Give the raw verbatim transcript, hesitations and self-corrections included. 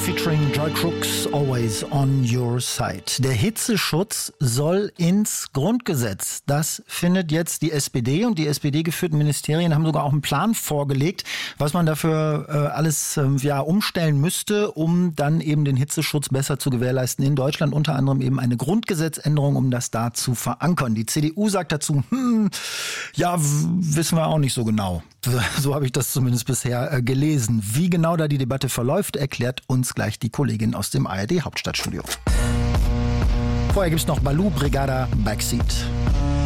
featuring Joy Crooks, Always on Your Side. Der Hitzeschutz soll ins Grundgesetz. Das findet jetzt die S P D, und die S P D-geführten Ministerien haben sogar auch einen Plan vorgelegt, was man dafür äh, alles äh, ja, umstellen müsste, um dann eben den Hitzeschutz besser zu gewährleisten in Deutschland. Unter anderem eben eine Grundgesetzänderung, um das da zu verankern. Die C D U sagt dazu, hm, ja, w- wissen wir auch nicht so genau. So habe ich das zumindest bisher äh, gelesen. Wie genau da die Debatte verläuft, erklärt uns gleich die Kollegin aus dem A R D-Hauptstadtstudio. Vorher gibt's noch Baloo, Brigada, Backseat.